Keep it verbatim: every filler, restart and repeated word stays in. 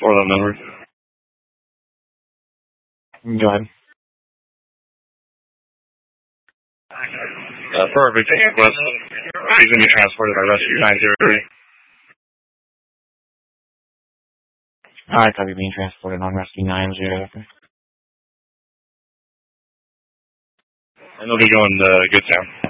Orlando number. Go ahead. Uh, perfect. West. He's going to be transported by Rescue nine zero three. Alright, copy, being transported on Rescue nine zero three. And they'll be going to Goodtown.